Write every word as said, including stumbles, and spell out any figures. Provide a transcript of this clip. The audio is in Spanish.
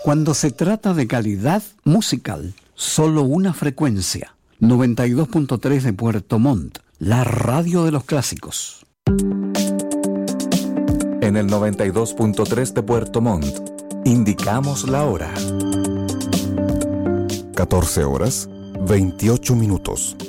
Cuando se trata de calidad musical, solo una frecuencia. noventa y dos punto tres de Puerto Montt, la radio de los clásicos. En el noventa y dos punto tres de Puerto Montt, indicamos la hora. catorce horas, veintiocho minutos.